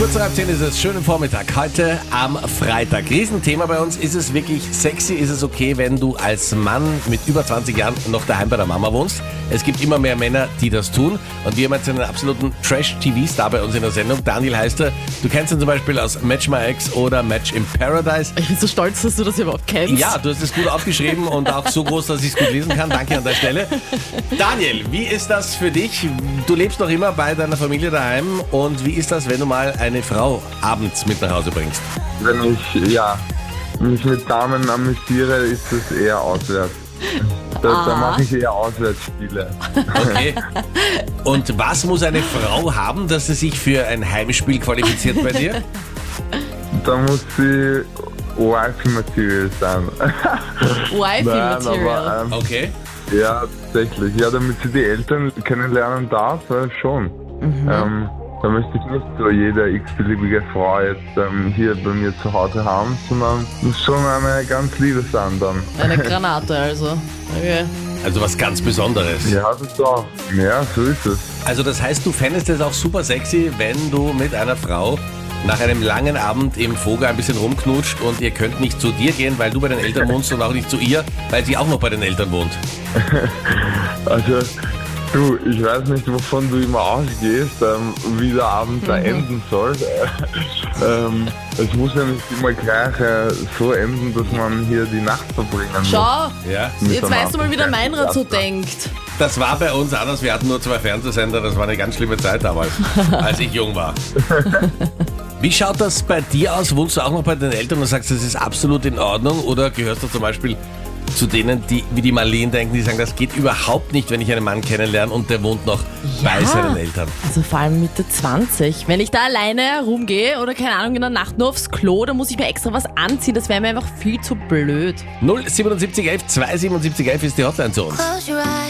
Kurz nach 10 ist es, schönen Vormittag. Heute am Freitag. Riesenthema bei uns. Ist es wirklich sexy? Ist es okay, wenn du als Mann mit über 20 Jahren noch daheim bei der Mama wohnst? Es gibt immer mehr Männer, die das tun. Und wir haben jetzt einen absoluten Trash-TV-Star bei uns in der Sendung. Daniel heißt er. Du kennst ihn zum Beispiel aus Match My Ex oder Match in Paradise. Ich bin so stolz, dass du das überhaupt kennst. Ja, du hast es gut aufgeschrieben und auch so groß, dass ich es gut lesen kann. Danke an der Stelle. Daniel, wie ist das für dich? Du lebst noch immer bei deiner Familie daheim. Und wie ist das, wenn du mal eine Frau abends mit nach Hause bringst? Wenn ich mich mit Damen amüsiere, ist es eher auswärts. Da mache ich eher Auswärtsspiele. Okay. Und was muss eine Frau haben, dass sie sich für ein Heimspiel qualifiziert bei dir? Da muss sie Wifey-Material sein. Wifey-Material. Okay. Ja, tatsächlich. Ja, damit sie die Eltern kennenlernen darf, schon. Da möchte ich nicht so jede x-beliebige Frau jetzt hier bei mir zu Hause haben, sondern muss schon eine ganz liebe sein dann. Eine Granate also. Okay. Also was ganz Besonderes. Ja, das auch. Ja, so ist es. Also das heißt, du fändest es auch super sexy, wenn du mit einer Frau nach einem langen Abend im Vogel ein bisschen rumknutscht und ihr könnt nicht zu dir gehen, weil du bei den Eltern wohnst und auch nicht zu ihr, weil sie auch noch bei den Eltern wohnt. Also, du, ich weiß nicht, wovon du immer ausgehst, wie der Abend da enden soll. Es muss ja nicht immer gleich so enden, dass man hier die Nacht verbringen muss. Schau, Ja. jetzt weißt du mal, wie der Meinrad so denkt. Das war bei uns anders, wir hatten nur 2 Fernsehsender, das war eine ganz schlimme Zeit damals, als ich jung war. Wie schaut das bei dir aus? Wohnst du auch noch bei den Eltern und sagst, das ist absolut in Ordnung? Oder gehörst du zum Beispiel zu denen, die wie die Marlene denken, die sagen, das geht überhaupt nicht, wenn ich einen Mann kennenlerne und der wohnt noch bei seinen Eltern? Also vor allem Mitte 20. Wenn ich da alleine rumgehe oder keine Ahnung in der Nacht nur aufs Klo, dann muss ich mir extra was anziehen. Das wäre mir einfach viel zu blöd. 07711 27711 ist die Hotline zu uns. Close your eyes.